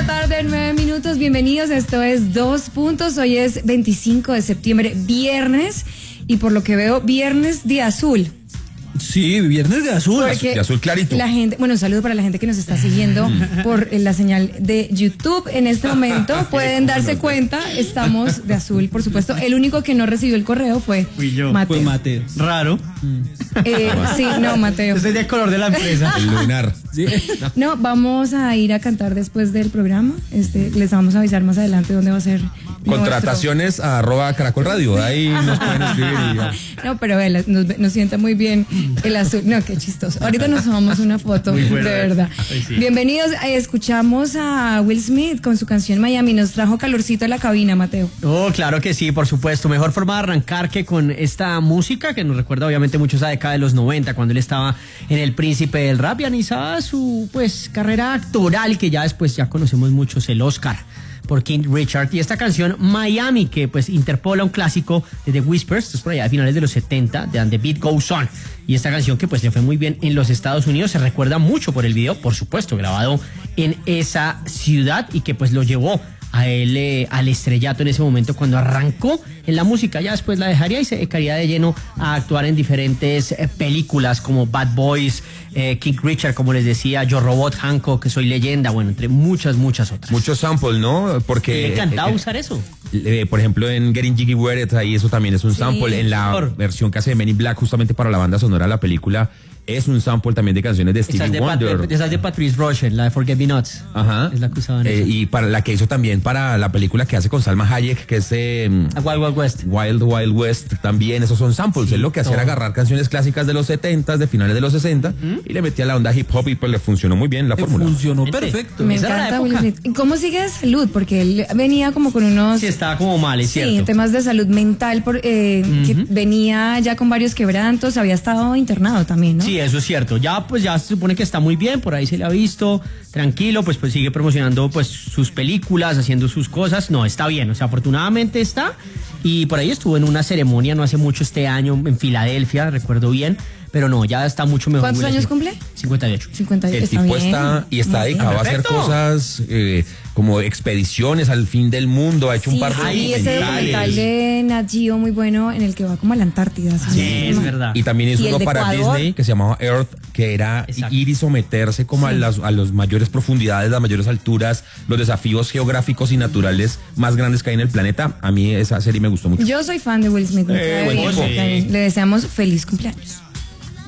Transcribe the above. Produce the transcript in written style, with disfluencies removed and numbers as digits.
tarde, 9 minutos. Bienvenidos. Esto es Dos Puntos. Hoy es 25 de septiembre, viernes. Y por lo que veo, viernes de azul. Sí, viernes de azul. Porque de azul clarito. La gente, bueno, un saludo para la gente que nos está siguiendo por la señal de YouTube. En este momento pueden darse cuenta, estamos de azul, por supuesto. El único que no recibió el correo fue Mateo. Fue Mateo. Raro. Sí, no, Mateo. Ese es el color de la empresa. El lunar. ¿Sí? No, vamos a ir a cantar después del programa. Les vamos a avisar más adelante dónde va a ser. Contrataciones @Caracol Radio. Ahí nos pueden escribir. No, pero nos sienta muy bien el azul. No, qué chistoso. Ahorita nos tomamos una foto, de verdad. Sí. Bienvenidos. Escuchamos a Will Smith con su canción Miami. Nos trajo calorcito a la cabina, Mateo. Oh, claro que sí, por supuesto. Mejor forma de arrancar que con esta música que nos recuerda obviamente mucho esa década de los 90, cuando él estaba en El Príncipe del Rap y analizaba su carrera actoral, que ya después ya conocemos muchos, el Oscar por King Richard, y esta canción Miami, que interpola un clásico de The Whispers, esto es por allá de finales de los 70, de And the Beat Goes On, y esta canción que le fue muy bien en los Estados Unidos, se recuerda mucho por el video, por supuesto, grabado en esa ciudad, y que lo llevó a él al estrellato en ese momento cuando arrancó en la música. Ya después la dejaría y se dedicaría de lleno a actuar en diferentes películas como Bad Boys, King Richard, como les decía, Yo Robot, Hancock, Soy Leyenda, bueno, entre muchas otras. Muchos samples, ¿no? Porque me encantaba usar eso. Por ejemplo, en Getting Jiggy With It, ahí eso también es un sample. En la versión que hace de Men in Black, justamente para la banda sonora de la película, es un sample también de canciones de Stevie Wonder. Esa es de Patrice Rushen, la de Forget Me Nots. Ajá. Es la que usaban. Y para la que hizo también para la película que hace con Salma Hayek, que es Wild Wild West. Wild Wild West, también esos son samples. Sí, él lo que hacía era agarrar canciones clásicas de los 70, de finales de los 60, y le metía la onda hip hop y le funcionó muy bien la fórmula. Funcionó perfecto. Me encanta Will Smith. ¿Y cómo sigue de salud? Porque él venía como con unos... Sí, estaba como mal, es cierto. Sí, temas de salud mental, que venía ya con varios quebrantos, había estado internado también, ¿no? Sí, eso es cierto. Ya se supone que está muy bien, por ahí se le ha visto, tranquilo, pues sigue promocionando sus películas, haciendo sus cosas. No, está bien, o sea, afortunadamente está. Y por ahí estuvo en una ceremonia no hace mucho este año en Filadelfia, recuerdo bien. Pero no, ya está mucho mejor. ¿Cuántos años cumple? 58. 58. El tipo está dedicado a hacer cosas como expediciones al fin del mundo. Ha hecho un par de documentales. Ese documental de Nat Geo muy bueno en el que va como a la Antártida. Sí, es verdad. Y también hizo uno para Ecuador, Disney que se llamaba Earth, que era ir y someterse como a las mayores profundidades, las mayores alturas, los desafíos geográficos y naturales más grandes que hay en el planeta. A mí esa serie me gustó mucho. Yo soy fan de Will Smith. Le deseamos feliz cumpleaños.